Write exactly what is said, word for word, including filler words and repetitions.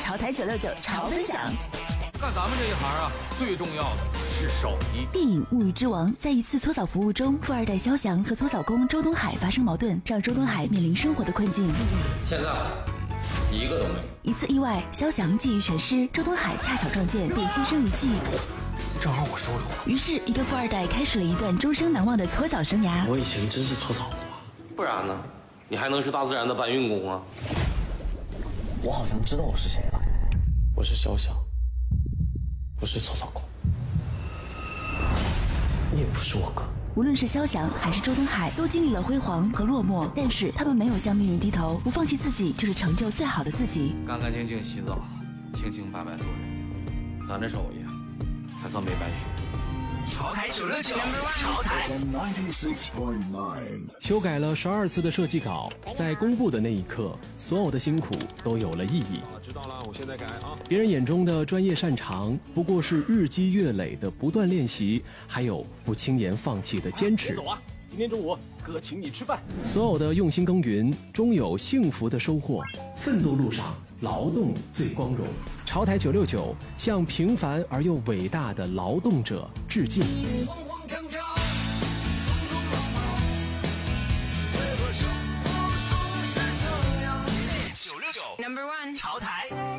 潮台九六九潮分享。 干咱们这一行啊，最重要的是手艺。 电影《物欲之王》在一次搓澡服务中，富二代肖翔和搓澡工周东海发生矛盾，让周东海面临生活的困境。 现在一个都没有。 一次意外，肖翔技艺全失，周东海恰巧撞见，便牺牲一计。 正好我收留了。 于是，一个富二代开始了一段终生难忘的搓澡生涯。 我以前真是搓澡的吗？不然呢？你还能是大自然的搬运工啊？我好像知道我是谁了。我是肖翔，不是搓澡工。你也不是我哥。 无论是肖翔还是周东海，都经历了辉煌和落寞，但是他们没有向命运低头，不放弃自己，就是成就最好的自己。 干干净净洗澡，清清白白做人，咱这手艺才算没白学。 潮台九六九，潮台修改了十二次的设计稿，在公布的那一刻，所有的辛苦都有了意义。 知道了，我现在改啊。 别人眼中的专业擅长，不过是日积月累的不断练习，还有不轻言放弃的坚持。 别走啊！今天中午哥请你吃饭。 所有的用心耕耘，终有幸福的收获。奋斗路上，劳动最光荣。潮台九六九向平凡而又伟大的劳动者致敬。